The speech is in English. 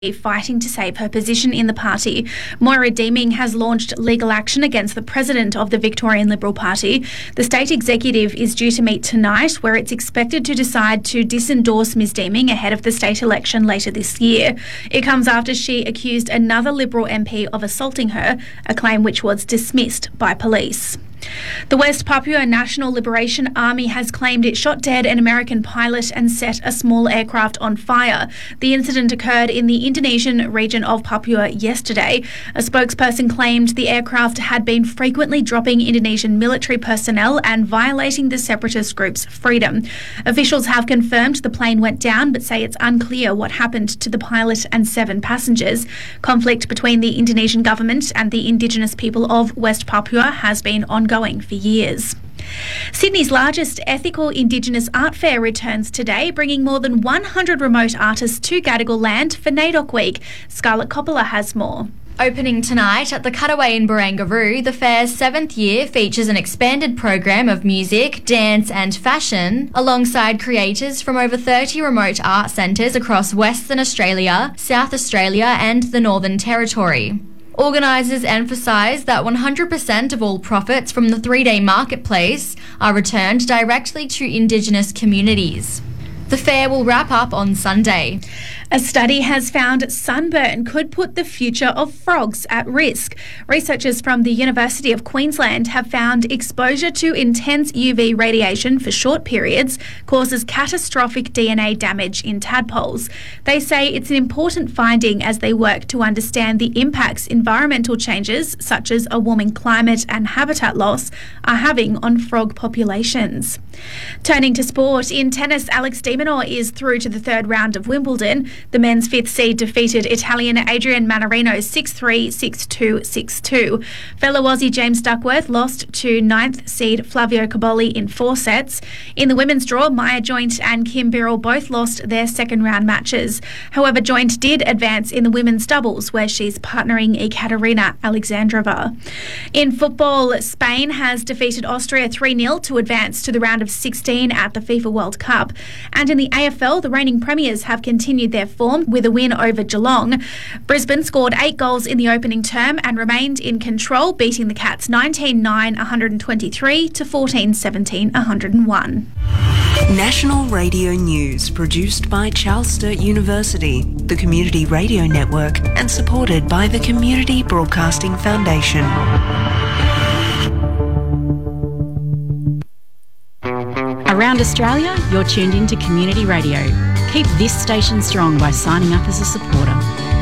fighting to save her position in the party. Moira Deeming has launched legal action against the president of the Victorian Liberal Party. The state executive is due to meet tonight, where it's expected to decide to disendorse Ms Deeming ahead of the state election later this year. It comes after she accused another Liberal MP of assaulting her, a claim which was dismissed by police. The West Papua National Liberation Army has claimed it shot dead an American pilot and set a small aircraft on fire. The incident occurred in the Indonesian region of Papua yesterday. A spokesperson claimed the aircraft had been frequently dropping Indonesian military personnel and violating the separatist group's freedom. Officials have confirmed the plane went down but say it's unclear what happened to the pilot and 7 passengers. Conflict between the Indonesian government and the indigenous people of West Papua has been ongoing for years. Sydney's largest ethical Indigenous art fair returns today, bringing more than 100 remote artists to Gadigal land for NAIDOC Week. Scarlett Coppola has more. Opening tonight at the Cutaway in Barangaroo, the fair's 7th year features an expanded program of music, dance and fashion, alongside creators from over 30 remote art centres across Western Australia, South Australia and the Northern Territory. Organisers emphasise that 100% of all profits from the 3-day marketplace are returned directly to Indigenous communities. The fair will wrap up on Sunday. A study has found sunburn could put the future of frogs at risk. Researchers from the University of Queensland have found exposure to intense UV radiation for short periods causes catastrophic DNA damage in tadpoles. They say it's an important finding as they work to understand the impacts environmental changes, such as a warming climate and habitat loss, are having on frog populations. Turning to sport, in tennis, Alex de Minaur is through to the 3rd round of Wimbledon. The men's 5th seed defeated Italian Adrian Mannarino 6-3, 6-2, 6-2. Fellow Aussie James Duckworth lost to 9th seed Flavio Cobolli in 4 sets. In the women's draw, Maya Joint and Kim Birrell both lost their 2nd round matches. However, Joint did advance in the women's doubles, where she's partnering Ekaterina Alexandrova. In football, Spain has defeated Austria 3-0 to advance to the round of 16 at the FIFA World Cup. And in the AFL, the reigning premiers have continued their form with a win over Geelong. Brisbane scored 8 goals in the opening term and remained in control, beating the Cats 19-9-123 to 14-17-101. National Radio News, produced by Charles Sturt University, the Community Radio Network, and supported by the Community Broadcasting Foundation. Around Australia, you're tuned in to Community Radio. Keep this station strong by signing up as a supporter.